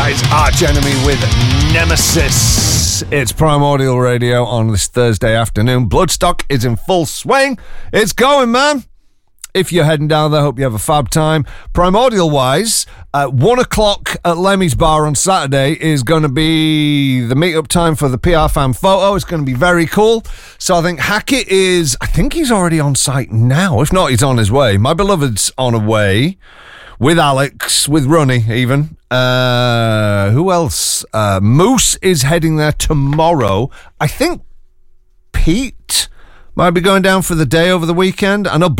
That is Arch Enemy with Nemesis. It's Primordial Radio on this Thursday afternoon. Bloodstock is in full swing. It's going, man. If you're heading down there, hope you have a fab time. Primordial-wise, at 1 o'clock at Lemmy's Bar on Saturday is going to be the meet-up time for the PR Fan photo. It's going to be very cool. So I think Hackett I think he's already on site now. If not, he's on his way. My Beloved's on a way. With Alex, with Runny even. Who else? Moose is heading there tomorrow. I think Pete might be going down for the day over the weekend. I know